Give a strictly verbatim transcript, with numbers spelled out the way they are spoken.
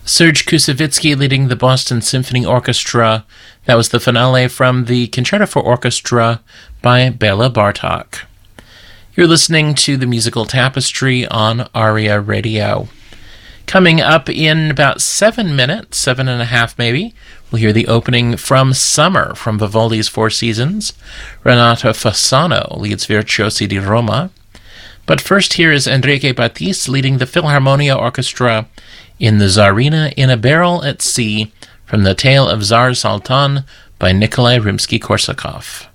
Serge Koussevitzky leading the Boston Symphony Orchestra. That was the finale from the Concerto for Orchestra by Bela Bartok. You're listening to the Musical Tapestry on ARIA Radio. Coming up in about seven minutes, seven and a half maybe, we'll hear the opening from Summer from Vivaldi's Four Seasons. Renato Fasano leads Virtuosi di Roma. But first, here is Enrique Batiste leading the Philharmonia Orchestra in the Tsarina in a Barrel at Sea from the Tale of Tsar Sultan by Nikolai Rimsky-Korsakov.